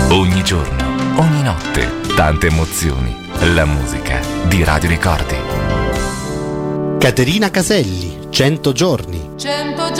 Ogni giorno, ogni notte, tante emozioni. La musica di Radio Ricordi. Caterina Caselli, 100 giorni.